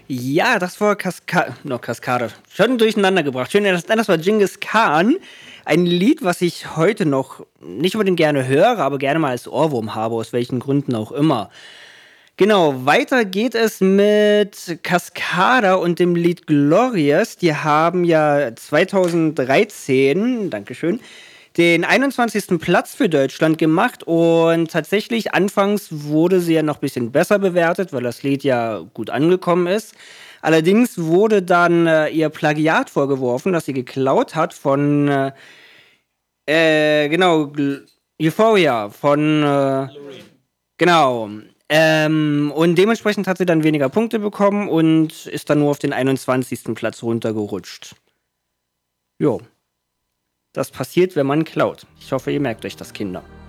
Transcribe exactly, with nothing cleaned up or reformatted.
Ja, das war Kaskade. No, Kaskade. Schon durcheinander gebracht. Schön, das, das war Genghis Khan. Ein Lied, was ich heute noch nicht unbedingt gerne höre, aber gerne mal als Ohrwurm habe, aus welchen Gründen auch immer. Genau, weiter geht es mit Cascada und dem Lied Glorious. Die haben ja zweitausenddreizehn, Dankeschön, den einundzwanzigsten Platz für Deutschland gemacht und tatsächlich anfangs wurde sie ja noch ein bisschen besser bewertet, weil das Lied ja gut angekommen ist. Allerdings wurde dann äh, ihr Plagiat vorgeworfen, dass sie geklaut hat von, äh, äh, genau, Gl- Euphoria, von, äh, genau. Ähm, und dementsprechend hat sie dann weniger Punkte bekommen und ist dann nur auf den einundzwanzigsten Platz runtergerutscht. Jo. Das passiert, wenn man klaut. Ich hoffe, ihr merkt euch das, Kinder.